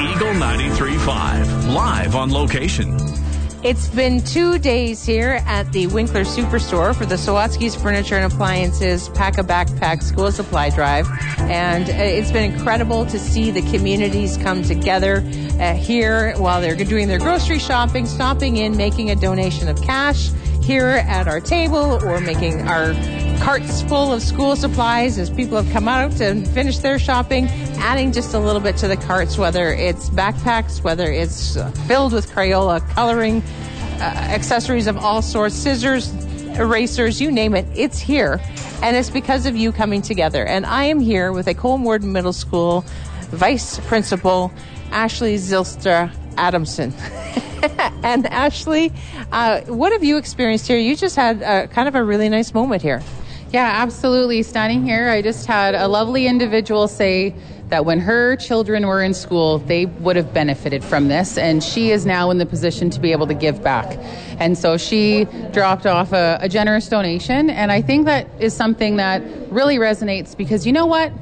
Eagle 93.5, live on location. It's been 2 days here at the Winkler Superstore for the Sawatsky's Furniture and Appliances Pack a Backpack School Supply Drive. And it's been incredible to see the communities come together here while they're doing their grocery shopping, stopping in, making a donation of cash here at our table, or making our carts full of school supplies as people have come out and finished their shopping, adding just a little bit to the carts, whether it's backpacks, whether it's filled with Crayola coloring, accessories of all sorts, scissors, erasers, you name it, it's here. And it's because of you coming together. And I am here with a Colmwarden Middle School Vice Principal, Ashley Zylstra Adamson. And Ashley, what have you experienced here? You just had kind of a really nice moment here. Yeah, absolutely. Standing here, I just had a lovely individual say that when her children were in school, they would have benefited from this, and she is now in the position to be able to give back. And so she dropped off a generous donation, and I think that is something that really resonates, because you know what?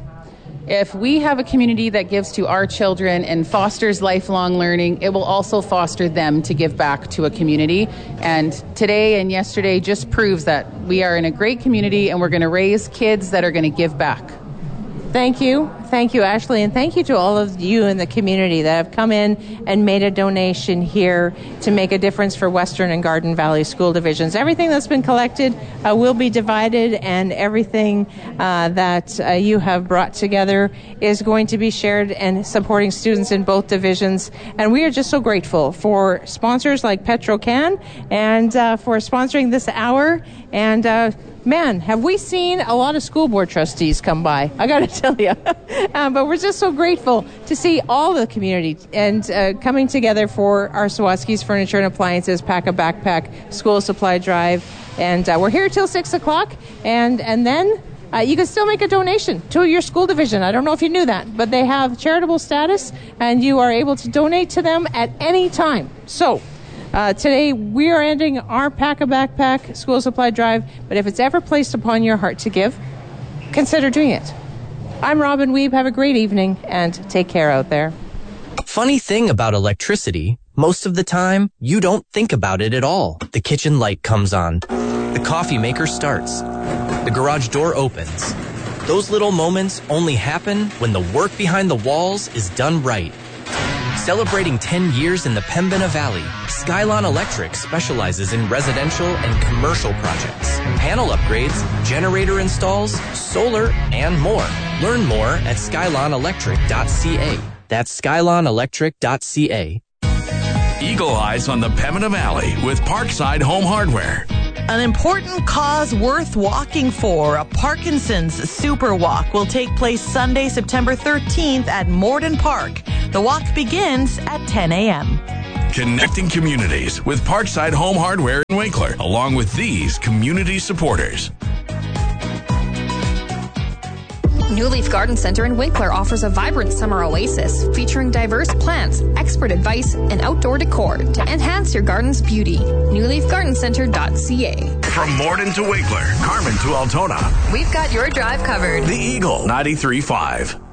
If we have a community that gives to our children and fosters lifelong learning, it will also foster them to give back to a community. And today and yesterday just proves that we are in a great community, and we're going to raise kids that are going to give back. Thank you. Thank you, Ashley. And thank you to all of you in the community that have come in and made a donation here to make a difference for Western and Garden Valley school divisions. Everything that's been collected will be divided, and everything that you have brought together is going to be shared and supporting students in both divisions. And we are just so grateful for sponsors like PetroCan and for sponsoring this hour. And man, have we seen a lot of school board trustees come by, I got to tell you. But we're just so grateful to see all the community and coming together for our Sawatsky's Furniture and Appliances Pack a Backpack School Supply Drive. And we're here till 6 o'clock. And then you can still make a donation to your school division. I don't know if you knew that, but they have charitable status, and you are able to donate to them at any time. So today we are ending our Pack a Backpack School Supply Drive, but if it's ever placed upon your heart to give, consider doing it. I'm Robin Weeb. Have a great evening, and take care out there. Funny thing about electricity, most of the time, you don't think about it at all. The kitchen light comes on. The coffee maker starts. The garage door opens. Those little moments only happen when the work behind the walls is done right. Celebrating 10 years in the Pembina Valley, Skylon Electric specializes in residential and commercial projects, panel upgrades, generator installs, solar, and more. Learn more at skylonelectric.ca. That's skylonelectric.ca. Eagle Eyes on the Pembina Valley with Parkside Home Hardware. An important cause worth walking for, a Parkinson's Super Walk, will take place Sunday, September 13th at Morden Park. The walk begins at 10 a.m. Connecting communities with Parkside Home Hardware in Winkler, along with these community supporters. New Leaf Garden Center in Winkler offers a vibrant summer oasis featuring diverse plants, expert advice, and outdoor decor to enhance your garden's beauty. NewLeafGardenCenter.ca. From Morden to Winkler, Carmen to Altona, we've got your drive covered. The Eagle 93.5.